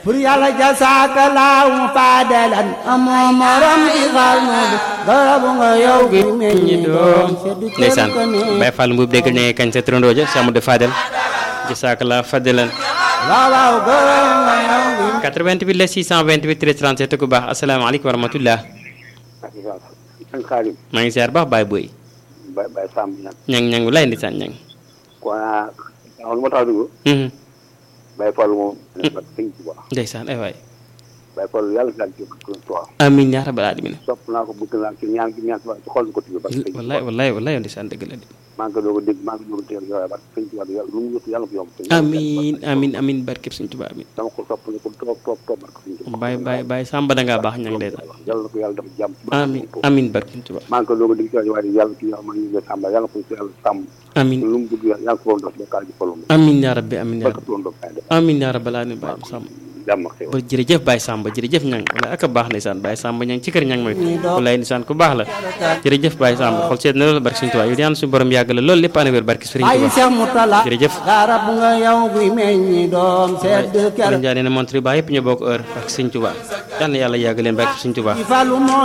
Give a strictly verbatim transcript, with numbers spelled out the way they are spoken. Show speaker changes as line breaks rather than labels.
bur yàlla jasaaka laahu faadalan amoo morom ci xarnu bi garabu nga yow gi meññi doom
ndeysaan Baye Fall Mbuub dégg ne kañ sa turandoo ja Cheikh Amadou Fadel jasaaka laa fadalan
waaw waaw garabu nga yow gi
quatre-vingt-huit la six cent vingt-huit treize trente-sept ku baax asalaamaaleykum wa rahmatullah maa ngi ziar baax Baye Boy
Baye Baye Samb ñang
ñang ñang lay ndeysaan ñang
ko na lu ma tax dugg Baye Fall moom
ndeysaan ay waay
Baye Fall yàlla daal ci ko
amiin yaa rabbal aalamiin
sopp naa ko bëgg naa ci ñaan ci ñaan ci xol ko tibi ba
wallaay wallaay wallaay ndeysaan dëgg la de
maa ngi ko doog a dégg maa ngi doog a teel yow ba sëñ Tuubaa yàlla lu mu yëpp yàlla ko yomb
amiin amiin amiin barkeb sëñ Tuubaa amiin
dama ko sopp ne ko toog toog toog barke sëñ Tuubaa
Baye Baye Baye Samba da ngaa baax ñang ndeysaan
yàlla ko yàlla def jàmm
amiin amiin barke sëñ Tuubaa
maa ngi ko doog a dégg ci waaye yàlla ci yow ma ñu Samba yàlla ko yàlla sàmm
amiin
lu mu bëgg yàlla ko doon def ba ji folum
amiin yaa rabbi amiin yaa
barke doon do fay def
amiin yaa rabbal aalamiin Baye Samba
jàmm xew
ba jërëjëf Baye Samba jërëjëf ñang wala ak a baax ndeysaan Baye Samba ñang ci kër ñang mooy wallaay ndeysaan ku baax la jërëjëf Baye Samba xol seet na loolu barke sëñ Tuubaa yow yàlla suñu borom yàgg la loolu lépp ana wér barke sëriñ
ay
Tuubaa
Cheikh Moutala
jërëjëf
garabu nga yow gi meññi doom sedd ker
Ndiaye nee na montre ba yëpp ñu bokk heure barke sëñ Tuubaa yàlla na yàlla yàgg leen barke sëñ Tuubaa
Fallu moo